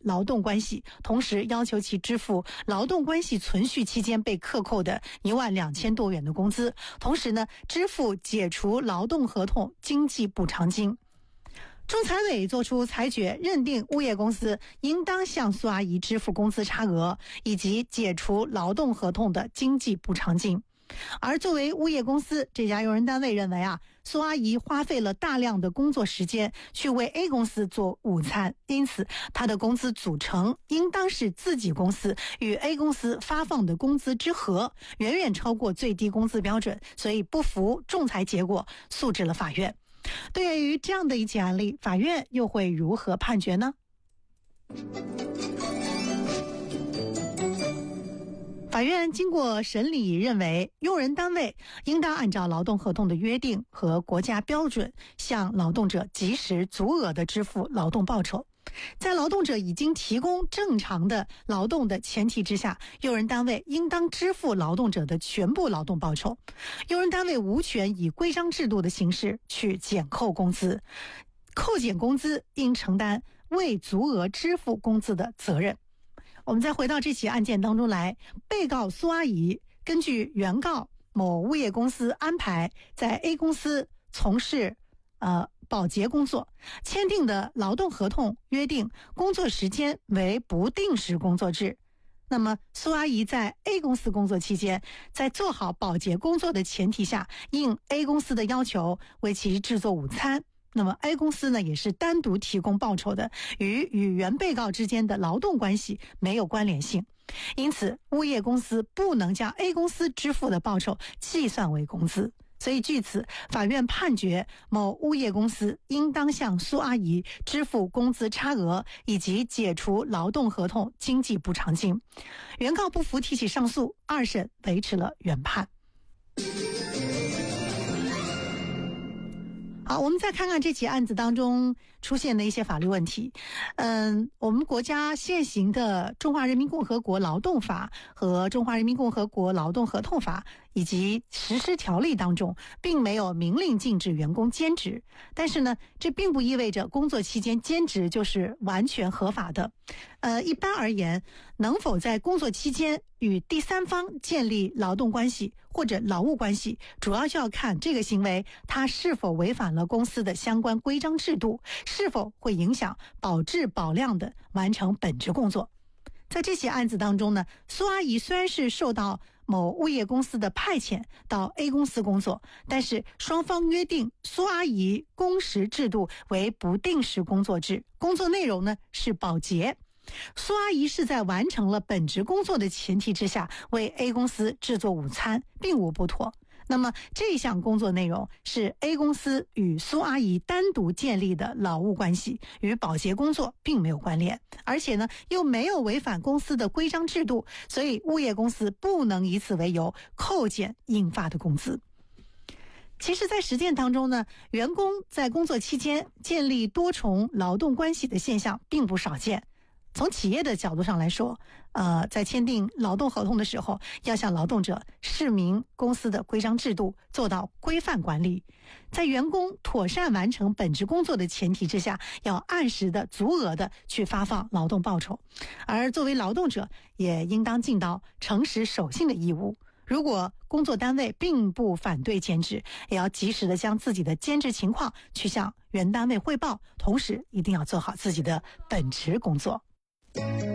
劳动关系，同时要求其支付劳动关系存续期间被克扣的12000多元的工资，同时呢，支付解除劳动合同经济补偿金。仲裁委作出裁决，认定物业公司应当向苏阿姨支付工资差额以及解除劳动合同的经济补偿金。而作为物业公司，这家用人单位认为苏阿姨花费了大量的工作时间去为 A 公司做午餐，因此她的工资组成应当是自己公司与 A 公司发放的工资之和，远远超过最低工资标准，所以不服仲裁结果，诉至了法院。对于这样的一起案例，法院又会如何判决呢？法院经过审理认为，用人单位应当按照劳动合同的约定和国家标准，向劳动者及时足额的支付劳动报酬。在劳动者已经提供正常的劳动的前提之下，用人单位应当支付劳动者的全部劳动报酬。用人单位无权以规章制度的形式去减扣工资，扣减工资应承担未足额支付工资的责任。我们再回到这起案件当中来，被告苏阿姨根据原告某物业公司安排在 A 公司从事保洁工作，签订的劳动合同约定工作时间为不定时工作制。那么苏阿姨在 A 公司工作期间，在做好保洁工作的前提下，应 A 公司的要求为其制作午餐。那么 A 公司呢，也是单独提供报酬的，与原被告之间的劳动关系没有关联性，因此物业公司不能将 A 公司支付的报酬计算为工资。所以据此，法院判决某物业公司应当向苏阿姨支付工资差额以及解除劳动合同经济补偿金。原告不服提起上诉，二审维持了原判。好，我们再看看这起案子当中出现的一些法律问题。我们国家现行的《中华人民共和国劳动法》和《中华人民共和国劳动合同法》以及实施条例当中，并没有明令禁止员工兼职。但是呢，这并不意味着工作期间兼职就是完全合法的。一般而言，能否在工作期间与第三方建立劳动关系或者劳务关系，主要就要看这个行为它是否违反了公司的相关规章制度，是否会影响保质保量的完成本职工作。在这起案子当中呢，苏阿姨虽然是受到某物业公司的派遣到 A 公司工作，但是双方约定苏阿姨工时制度为不定时工作制，工作内容呢是保洁。苏阿姨是在完成了本职工作的前提之下为 A 公司制作午餐，并无不妥。那么这项工作内容是 A 公司与苏阿姨单独建立的劳务关系，与保洁工作并没有关联，而且呢又没有违反公司的规章制度，所以物业公司不能以此为由扣减应发的工资。其实在实践当中呢，员工在工作期间建立多重劳动关系的现象并不少见。从企业的角度上来说，在签订劳动合同的时候，要向劳动者释明公司的规章制度，做到规范管理。在员工妥善完成本职工作的前提之下，要按时的、足额的去发放劳动报酬。而作为劳动者，也应当尽到诚实守信的义务。如果工作单位并不反对兼职，也要及时的将自己的兼职情况去向原单位汇报，同时一定要做好自己的本职工作。